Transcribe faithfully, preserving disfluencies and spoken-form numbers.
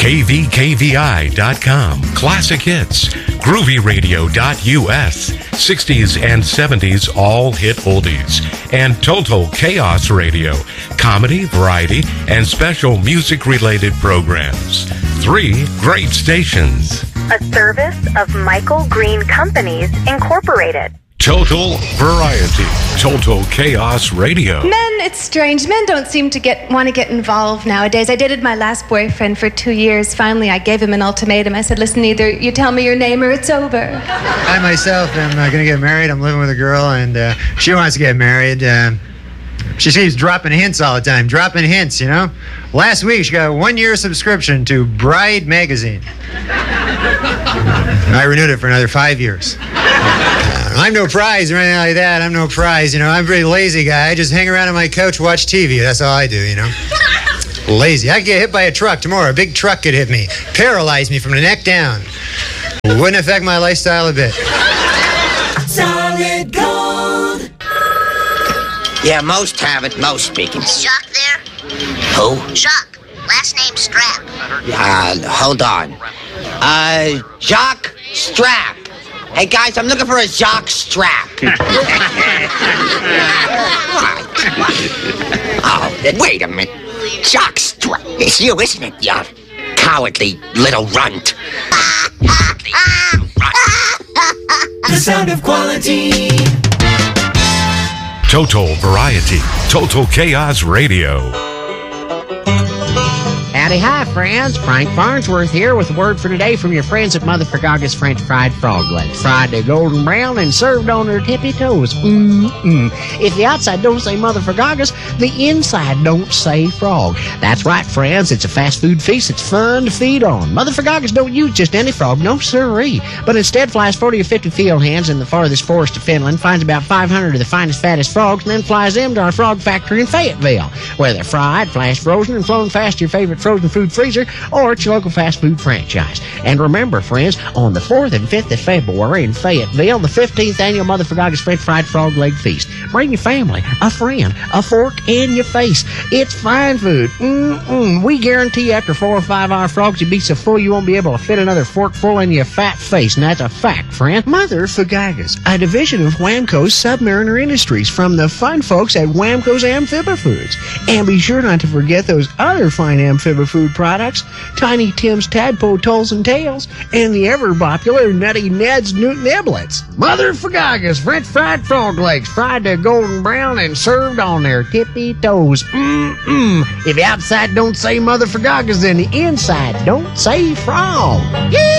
K V K V I dot com, Classic Hits, Groovy Radio dot U S, sixties and seventies all hit oldies, and Total Chaos Radio, comedy, variety, and special music-related programs. Three great stations. A service of Michael Green Companies, Incorporated. Total Variety, Total Chaos Radio. Men, it's strange. Men don't seem to get want to get involved nowadays. I dated my last boyfriend for two years. Finally, I gave him an ultimatum. I said, listen, either you tell me your name or it's over. I myself am uh, going to get married. I'm living with a girl, and uh, she wants to get married. Uh, she keeps dropping hints all the time, dropping hints, you know? Last week, she got a one-year subscription to Bride magazine. I renewed it for another five years. I'm no prize or anything like that. I'm no prize, you know. I'm a very lazy guy. I just hang around on my couch, watch T V. That's all I do, you know. Lazy. I could get hit by a truck tomorrow. A big truck could hit me, paralyze me from the neck down. Wouldn't affect my lifestyle a bit. Solid gold. Yeah, most have it, most speaking. Is Jacques there? Who? Jacques. Last name Strap. Uh, hold on. Uh, Jacques Strap. Hey, guys, I'm looking for a Jacques Strap. Oh, wait a minute. Jacques Strap. It's you, isn't it, you cowardly little runt? The sound of quality. Total Variety, Total Chaos Radio. Howdy, hi, friends. Frank Farnsworth here with a word for today from your friends at Mother Forgaga's French Fried Frog Legs. Fried to golden brown and served on their tippy toes. Mm-mm. If the outside don't say Mother Forgaga's, the inside don't say frog. That's right, friends. It's a fast food feast. It's fun to feed on. Mother Forgaga's don't use just any frog, no siree, but instead flies forty or fifty field hands in the farthest forest of Finland, finds about five hundred of the finest, fattest frogs, and then flies them to our frog factory in Fayetteville, where they're fried, flash frozen, and flown fast to your favorite frozen food freezer or at your local fast food franchise. And remember, friends, on the fourth and fifth of February in Fayetteville, the fifteenth annual Mother Forgaga's French Fried Frog Leg Feast. Bring your family, a friend, a fork in your face. It's fine food. Mm-mm. We guarantee after four or five hour frogs, you'll be so full you won't be able to fit another forkful in your fat face. And that's a fact, friend. Mother Forgaga's, a division of Whamco's Submariner Industries from the fine folks at Whamco's Amphibifoods. And be sure not to forget those other fine Amphibifood products, Tiny Tim's Tadpole Tolls and Tails, and the ever-popular Nutty Ned's Newt Niblets. Mother Forgaga's French Fried Frog Legs, fried to golden brown and served on their tippy toes. Mm-mm. If the outside don't say Mother Forgaga's, then the inside don't say frog. Yeah!